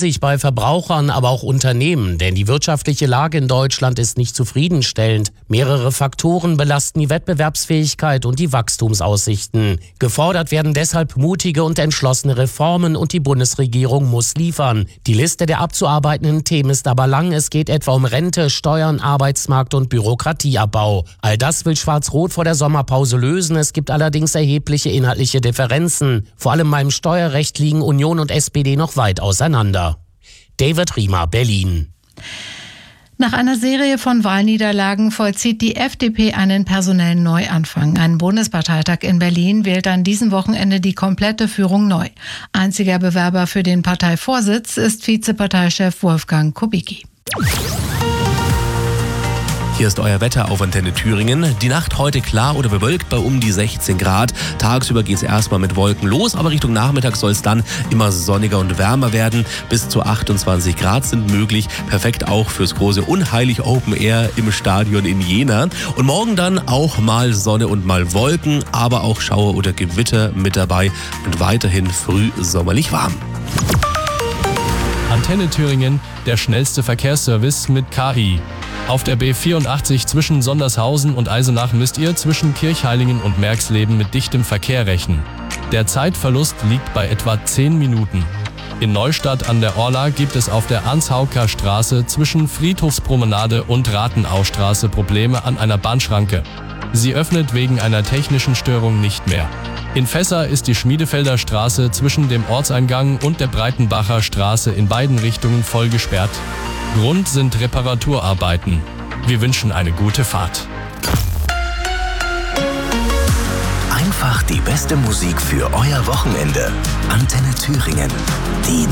sich bei Verbrauchern, aber auch Unternehmen, denn die wirtschaftliche Lage in Deutschland ist nicht zufriedenstellend. Mehrere Faktoren belasten die Wettbewerbsfähigkeit und die Wachstumsaussichten. Gefordert werden deshalb mutige und entschlossene Reformen und die Bundesregierung muss liefern. Die Liste der abzuarbeitenden Themen ist aber lang. Es geht etwa um Rente, Steuern, Arbeitsmarkt und Bürokratieabbau. All das will Schwarz-Rot vor der Sommerpause lösen. Es gibt allerdings erhebliche inhaltliche Differenzen. Vor allem beim Steuerrecht liegen Union und SPD noch weit auseinander. David Riemer, Berlin. Nach einer Serie von Wahlniederlagen vollzieht die FDP einen personellen Neuanfang. Ein Bundesparteitag in Berlin wählt an diesem Wochenende die komplette Führung neu. Einziger Bewerber für den Parteivorsitz ist Vizeparteichef Wolfgang Kubicki. Hier ist euer Wetter auf Antenne Thüringen. Die Nacht heute klar oder bewölkt bei um die 16 Grad. Tagsüber geht es erstmal mit Wolken los, aber Richtung Nachmittag soll es dann immer sonniger und wärmer werden. Bis zu 28 Grad sind möglich. Perfekt auch fürs große Unheilig Open Air im Stadion in Jena. Und morgen dann auch mal Sonne und mal Wolken, aber auch Schauer oder Gewitter mit dabei und weiterhin früh sommerlich warm. Antenne Thüringen, der schnellste Verkehrsservice mit KI. Auf der B84 zwischen Sondershausen und Eisenach müsst ihr zwischen Kirchheilingen und Merxleben mit dichtem Verkehr rechnen. Der Zeitverlust liegt bei etwa 10 Minuten. In Neustadt an der Orla gibt es auf der Arnshauker Straße zwischen Friedhofspromenade und Rathenaustraße Probleme an einer Bahnschranke. Sie öffnet wegen einer technischen Störung nicht mehr. In Fässer ist die Schmiedefelder Straße zwischen dem Ortseingang und der Breitenbacher Straße in beiden Richtungen voll gesperrt. Grund sind Reparaturarbeiten. Wir wünschen eine gute Fahrt. Einfach die beste Musik für euer Wochenende. Antenne Thüringen. Die